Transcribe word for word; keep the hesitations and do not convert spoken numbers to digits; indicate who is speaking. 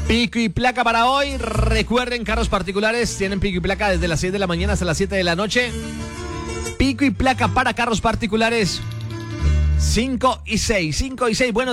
Speaker 1: Pico y placa para hoy. Recuerden, carros particulares tienen pico y placa desde las seis de la mañana hasta las siete de la noche. Pico y placa para carros particulares cinco y seis. cinco y seis. Bueno.